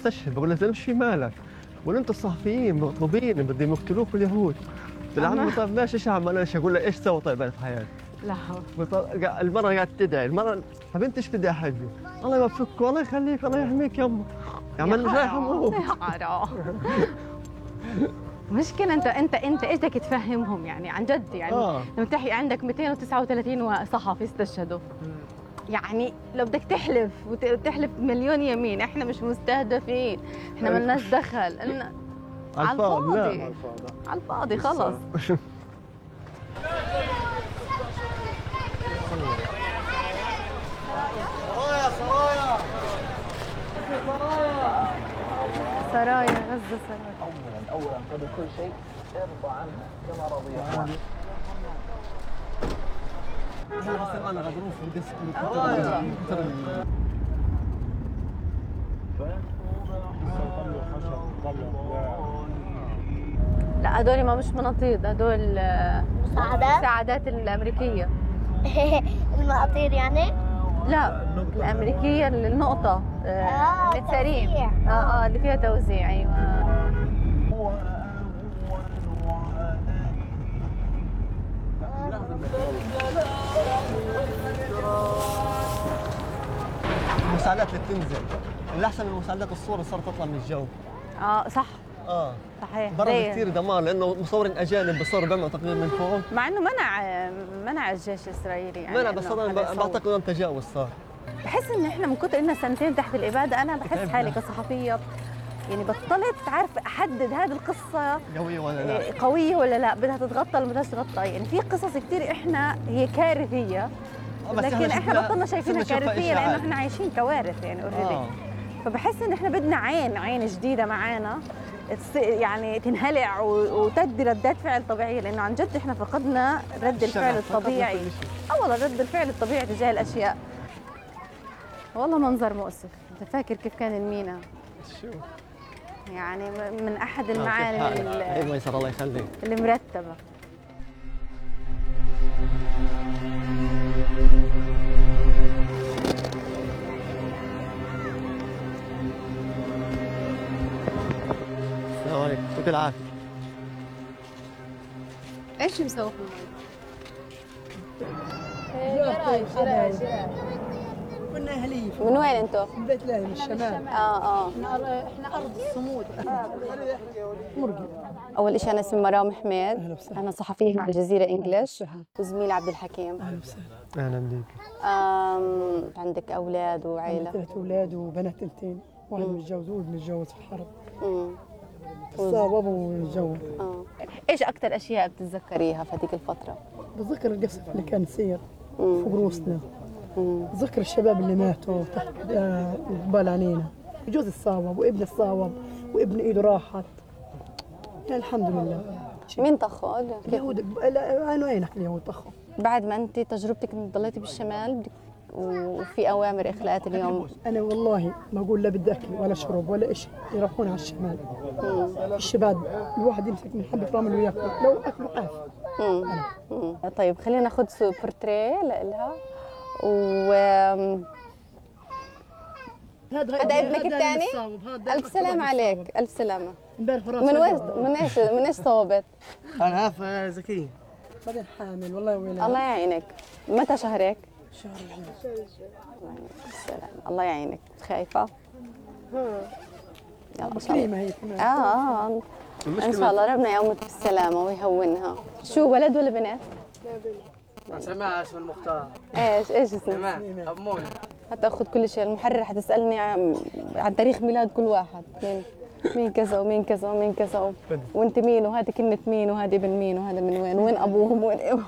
استشهد. بقول له زلمه شو مالك؟ بقول له انتم الصحفيين مطلوبين بدهم يقتلوك اليهود. قلت له عمي طيب ماشي ايش اعمل؟ ايش اقول له ايش سوى طيب انا في حياتي؟ لا المرة قاعدة تدعي، المرة طيب انت ايش تدعي حبيبي؟ الله يوفقك والله يخليك الله يحميك يما. يا عم انا مش رايح اموت. مشكلة انت ايش بدك تفهمهم يعني عن جد يعني لما تحكي عندك 239 صحفي استشهدوا يعني لو بدك تحلف وتحلف مليون يمين احنا مش مستهدفين، احنا مالناش دخل على الفاضي على الفاضي خلص. سرايا غزة سرايا. اولا قبل كل شيء ارضى عنها كما رضي عنها. انا غضروف ودست لا هدول ما مش مناطيد، هدول مساعدات الامريكيه. المقاطير يعني؟ لا الامريكيه النقطه التساريم اللي فيها توزيع. ايوه المساعدات اللي بتنزل الاحسن من مساعدات الصور صارت تطلع من الجو. صح صحيح. برا كثير دمار لانه مصورين اجانب بصوروا بيعملوا تقرير من فوق، مع انه منع الجيش الاسرائيلي يعني منع، بس انا بعتقد انه تجاوز صار. بحس ان احنا من كثر لنا سنتين تحت الاباده انا بحس حالي كصحفيه يعني بطلت عارف احدد هذه القصه قويه ولا لا، قويه ولا لا، بدها تتغطى ولا بدها تتغطى. يعني في قصص كثير احنا هي كارثيه لكن احنا بطلنا شايفينها كارثيه لانه احنا عايشين كوارث يعني اوريدي. فبحس ان احنا بدنا عين جديده معانا يعني تنهلع وتدي ردات فعل طبيعيه، لانه عن جد احنا فقدنا رد الفعل الطبيعي. والله رد الفعل الطبيعي تجاه الاشياء. والله منظر مؤسف. انت فاكر كيف كان المينا؟ شو يعني من احد المعالم ما يسر الله يخليك المرتبه. السلام عليكم، يعطيك العافيه. ايش مسوي؟ كنا اهليه. من وين انتم؟ من بيت لاهي من الشمال. احنا ارض الصمود. مرقي. اول شيء انا اسمي مرام حميد، انا صحفيه مع الجزيره انجلش، وزميلي عبد الحكيم. اهلا وسهلا. اهلا بيك. عندك اولاد وعائله؟ 3 اولاد وبنات 2، واحد متجوز وابن متجوز في الحرب. صار ابو متجوز. ايش اكثر اشياء بتتذكريها في هذيك الفتره؟ بتذكر القصف اللي كان يصير فوق رؤوسنا. بتذكر الشباب اللي ماتوا تحت قبال عينينا. جوزي الصاوب وابن الصاوب وابن ايده راحت. يعني الحمد لله. مين طخوا؟ اليهود انا وينك اليهود طخوا. بعد ما انت تجربتك انك ضليتي بالشمال وفي اوامر اخلاءات اليوم، انا والله ما اقول لا بدي اكل ولا شرب ولا شيء، يروحون على الشمال. الشباب الواحد يمسك من حبه رمل وياكل لو اكلوا عافيه. طيب خلينا ناخذ بورتريه لها. هذا ابنك الثاني؟ الف سلام عليك. الف سلامه. من ايش صوبت؟ انا عارف زكيه. بعدين حامل والله ويلها. الله يعينك. متى شهرك؟ شهر الحين. السلام. الله يعينك. خايفه؟ يلا ان شاء الله. هي كمان. ان شاء الله ربنا يقومك بالسلامه ويهونها. شو ولد ولا بنت؟ لا بنت. سماها اسم المختار. ايش اسمه؟ أمون. هتاخذ كل شيء. المحرر حتسالني عن تاريخ ميلاد كل واحد، مين كذا ومين كذا ومين كذا وانت مين وهذه كلمه مين وهذه ابن مين وهذا من وين ابوهم وين ابوهم.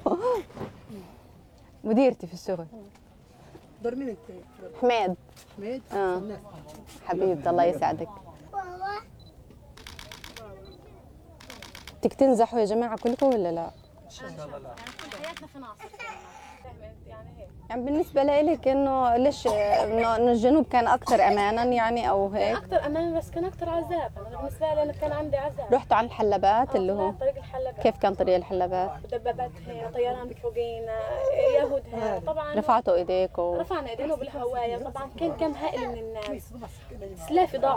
مديرتي في الشغل. دور مين انت؟ حميد. حميد؟ حبيبتي الله يسعدك. بدك تنزحوا يا جماعه كلكم ولا لا؟ ان شاء الله لا. حياتنا في ناصر يعني بالنسبة لك إنه ليش إنه الجنوب كان أكثر أماناً يعني أو هيك؟ أكثر أمان بس كان أكثر عذاب. أنا بالنسبة لي أنا كان عندي عذاب. رحتوا على الحلبات اللي هو طريق الحلبات. كيف كان طريق الحلبات؟ دبابات هي، طيران بفوقينا، يهود هي. طبعاً رفعتوا إيديكم؟ رفعنا إيدينا بالهواية. طبعاً كان كم هائل من الناس. سلافي ضاعوا.